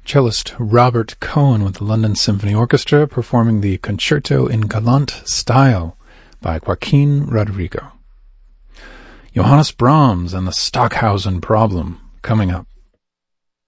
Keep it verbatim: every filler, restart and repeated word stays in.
Cellist Robert Cohen with the London Symphony Orchestra performing the Concerto in Galant Style by Joaquin Rodrigo. Johannes Brahms and the Stockhausen Problem coming up.